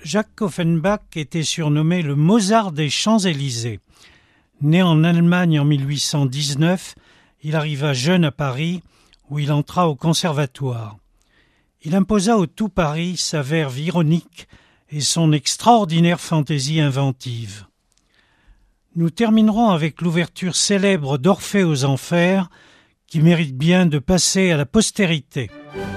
Jacques Offenbach était surnommé le Mozart des Champs-Élysées. Né en Allemagne en 1819, il arriva jeune à Paris, où il entra au conservatoire. Il imposa au tout Paris sa verve ironique et son extraordinaire fantaisie inventive. Nous terminerons avec l'ouverture célèbre d'Orphée aux Enfers, qui mérite bien de passer à la postérité.